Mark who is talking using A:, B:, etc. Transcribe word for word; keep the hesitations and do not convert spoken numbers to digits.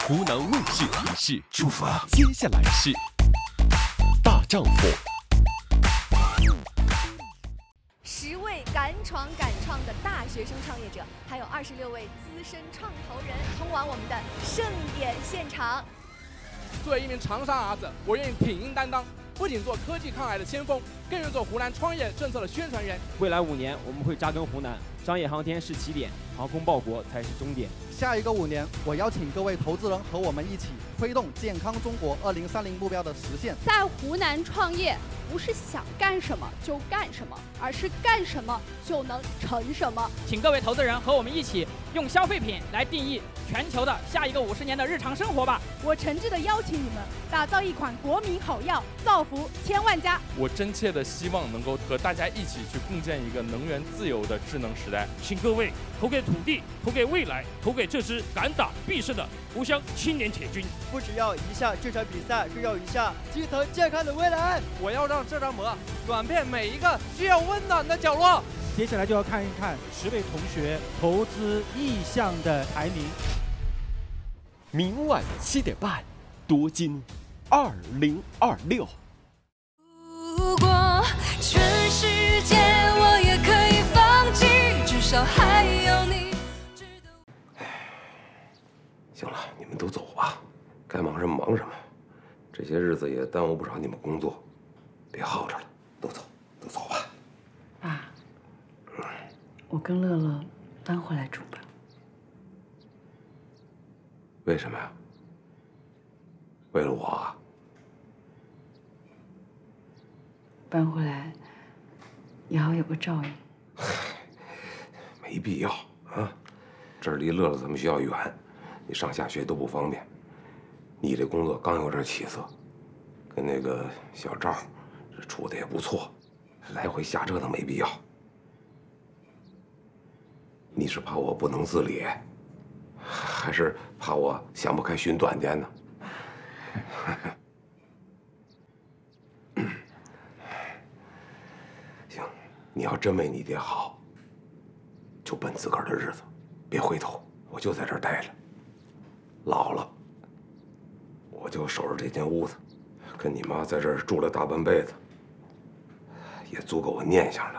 A: 湖南卫视提示：出发，接下来是大丈夫。
B: 十位敢闯敢创的大学生创业者，还有二十六位资深创投人，通往我们的盛典现场。
C: 作为一名长沙儿子，我愿意挺膺担当，不仅做科技抗癌的先锋，更愿做湖南创业政策的宣传员。
D: 未来五年，我们会扎根湖南，商业航天是起点，航空报国才是终点。
E: 下一个五年，我邀请各位投资人和我们一起推动健康中国二零三零目标的实现。
F: 在湖南创业，不是想干什么就干什么，而是干什么就能成什么。
G: 请各位投资人和我们一起用消费品来定义全球的下一个五十年的日常生活吧。
H: 我诚挚地邀请你们打造一款国民好药，造福千万家。
I: 我真切地希望能够和大家一起去共建一个能源自由的智能时代。
J: 请各位投给土地，投给未来，投给这支敢打必胜的湖湘青年铁军。
K: 不只要一下这场比赛，更要一下基层健康的未来。
C: 我要让这张膜转遍每一个需要温暖的角落。
L: 接下来就要看一看十位同学投资意向的排名。
A: 明晚七点半，多金二零二六。
M: 如果全世界我也可以放弃，至少还有你。
N: 行了，你们都走吧，该忙什么忙什么。这些日子也耽误不少你们工作，别耗着了，都走，都走吧。
O: 爸，我跟乐乐搬回来住吧。
N: 为什么呀？为了我啊？
O: 搬回来也好有个照应。
N: 没必要啊，这儿离乐乐咱们学校远，你上下学都不方便。你这工作刚有点起色，跟那个小赵这处的也不错，来回瞎折腾没必要。你是怕我不能自理，还是怕我想不开寻短见呢？行，你要真为你爹好，就奔自个儿的日子，别回头。我就在这儿待着，老了我就守着这间屋子，跟你妈在这儿住了大半辈子，也足够我念想了。